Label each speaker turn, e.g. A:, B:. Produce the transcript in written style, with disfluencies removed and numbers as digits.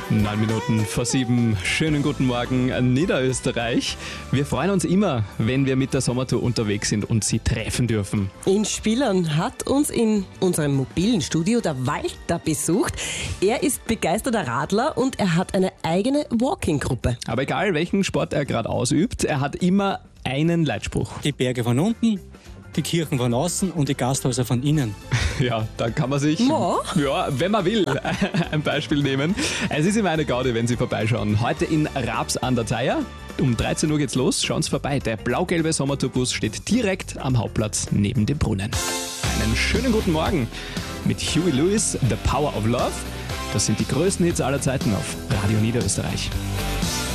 A: 9 Minuten vor 7. Schönen guten Morgen, Niederösterreich. Wir freuen uns immer, wenn wir mit der Sommertour unterwegs sind und Sie treffen dürfen.
B: In Spillern hat uns in unserem mobilen Studio der Walter besucht. Er ist begeisterter Radler und er hat eine eigene Walking-Gruppe.
A: Aber egal, welchen Sport er gerade ausübt, er hat immer einen Leitspruch.
C: Die Berge von unten, die Kirchen von außen und die Gasthäuser von innen.
A: Ja, da kann man sich,
B: Ja.
A: wenn man will, ein Beispiel nehmen. Es ist immer eine Gaudi, wenn Sie vorbeischauen. Heute in Raps an der Theier. Um 13 Uhr geht's los. Schauen Sie vorbei. Der blau-gelbe Sommertourbus steht direkt am Hauptplatz neben dem Brunnen. Einen schönen guten Morgen mit Huey Lewis, The Power of Love. Das sind die größten Hits aller Zeiten auf Radio Niederösterreich.